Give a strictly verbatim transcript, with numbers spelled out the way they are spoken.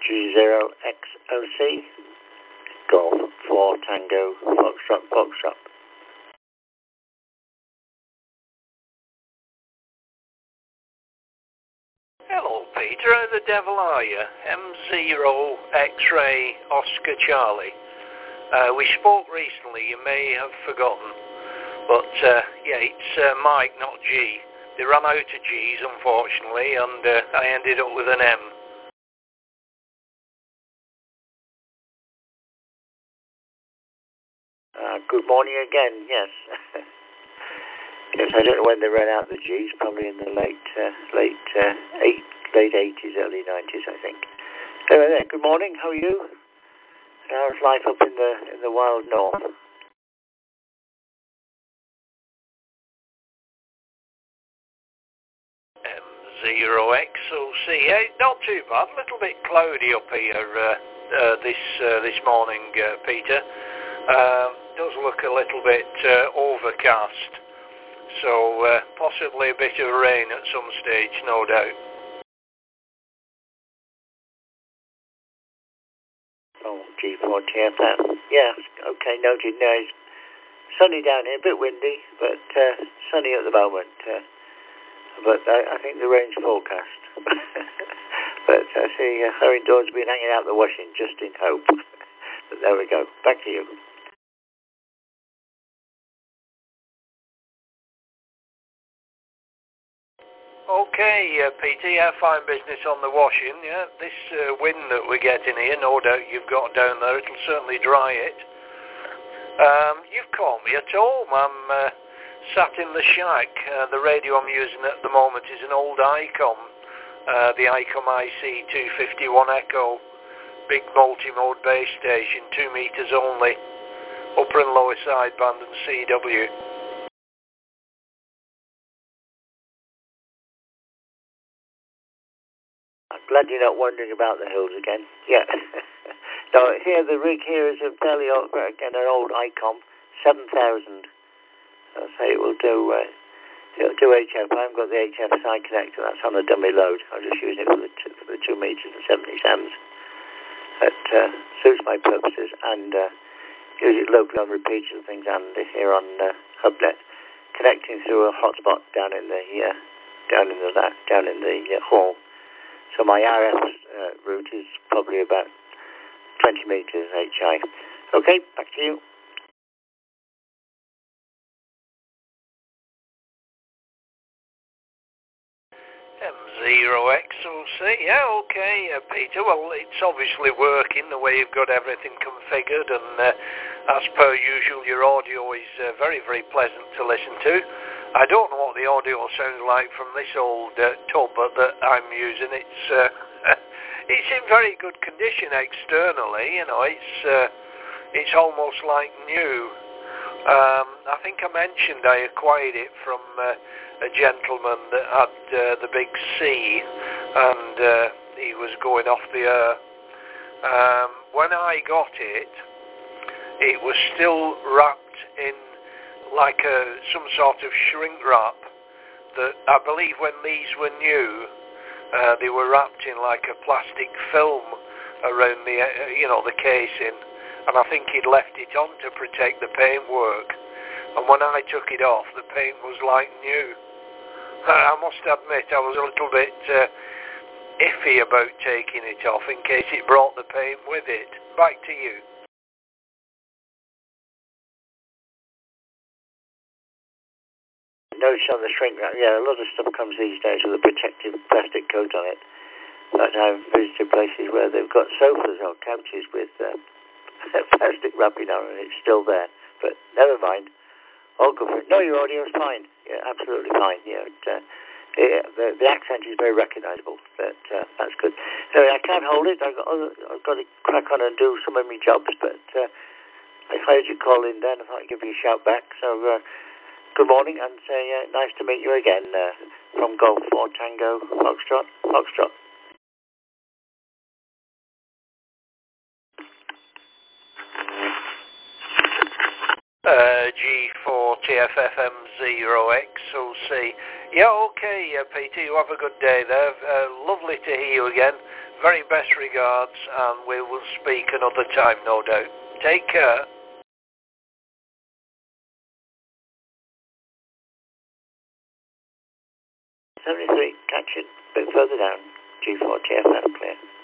G zero X O C, Golf four Tango Foxtrot Foxtrot. Hello, Peter. How the devil are you? M zero X-ray Oscar Charlie. Uh, we spoke recently, you may have forgotten. But, uh, yeah, it's uh, Mike, not G. They ran out of G's, unfortunately, and uh, I ended up with an M. Uh, good morning again, yes. Yes, I don't know when they ran out the G's, probably in the late, uh, late, uh, eight, late eighties, early nineties, I think. Anyway, there, good morning, how are you? How's life up in the, in the wild north? M zero X O C, yeah, not too bad, a little bit cloudy up here uh, uh, this, uh, this morning, uh, Peter. Uh, does look a little bit uh, overcast, so uh, possibly a bit of rain at some stage, no doubt. Oh, G four T F M. Yeah, okay, noted. No, it's sunny down here, a bit windy, but uh, sunny at the moment. Uh, but I, I think the rain's forecast. But I see uh, her indoors been hanging out the washing just in hope. But there we go. Back to you. Okay, uh, Peter, yeah, fine business on the washing, yeah. This uh, wind that we're getting here, no doubt you've got down there, it'll certainly dry it. Um, you've caught me at home. I'm uh, sat in the shack. Uh, the radio I'm using at the moment is an old ICOM, uh, the ICOM I C two fifty-one Echo, big multi-mode base station, two meters only, upper and lower sideband and C W. I'm glad you're not wandering about the hills again. Yeah. No, here the rig here is a fairly old, again, an old ICOM seven thousand. I'll say it will do, uh, it'll do H F. I haven't got the H F side connector. That's on a dummy load. I'm just using it for the two, for the two meters and seventy sams. That uh, suits my purposes, and uh, use it locally on repeaters and things, and here on uh, HubNet, connecting through a hotspot down in the uh, down in the that down in the uh, hall. So my R F uh, route is probably about twenty meters H I. Okay, back to you. M zero X O C, yeah, okay, uh, Peter. Well, it's obviously working the way you've got everything configured, and uh, as per usual, your audio is uh, very, very pleasant to listen to. I don't know what the audio sounds like from this old uh, tub that I'm using. It's uh, it's in very good condition externally. You know, it's uh, it's almost like new. Um, I think I mentioned I acquired it from uh, a gentleman that had uh, the big C, and uh, he was going off the air. Um, when I got it, it was still wrapped in like a, some sort of shrink wrap that I believe when these were new, uh, they were wrapped in like a plastic film around the, uh, you know, the casing, and I think he'd left it on to protect the paintwork, and when I took it off, the paint was like new. I must admit I was a little bit uh, iffy about taking it off in case it brought the paint with it. Back to you. Notice on the shrink wrap, yeah, a lot of stuff comes these days with a protective plastic coat on it. But I've visited places where they've got sofas or couches with uh, plastic wrapping on and it's still there. But never mind. All good for it. No, your audio is fine. Yeah, absolutely fine. Yeah, it, uh, yeah the, the accent is very recognisable. But uh, that's good. Anyway, I can't hold it. I've got, other, I've got to crack on and do some of my jobs. But uh, I heard you call in then. I thought I'd give you a shout back. So... Uh, Good morning, and say uh, nice to meet you again uh, from Golf four Tango Foxtrot. Foxtrot. Uh, G four T F F M zero X O C. Yeah, okay, uh, Peter, you have a good day there. Uh, lovely to hear you again. very best regards, and we will speak another time, no doubt. Take care. seventy-three, catch it a bit further down, G four T F F clear.